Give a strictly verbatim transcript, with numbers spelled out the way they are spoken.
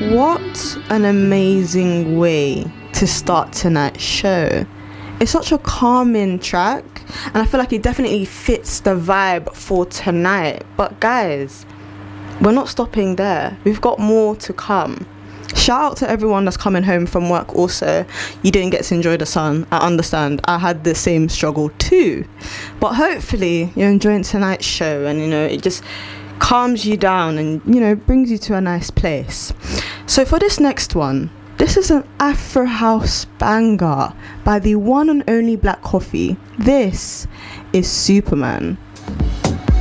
What an amazing way to start tonight's show. It's such a calming track, and I feel like it definitely fits the vibe for tonight. But guys, we're not stopping there. We've got more to come. Shout out to everyone that's coming home from work also. You didn't get to enjoy the sun. I understand. I had the same struggle too. But hopefully you're enjoying tonight's show, and you know, it just calms you down and, you know, brings you to a nice place. So for this next one, this is an Afro House banger by the one and only Black Coffee. This is Superman.